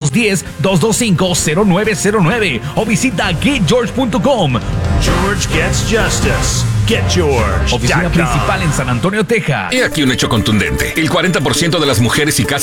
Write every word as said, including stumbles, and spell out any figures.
dos uno cero, dos dos cinco, cero nueve cero nueve o visita get george punto com. George gets justice. Get George. Oficina principal en San Antonio, Texas. He aquí un hecho contundente. El cuarenta por ciento de las mujeres y casas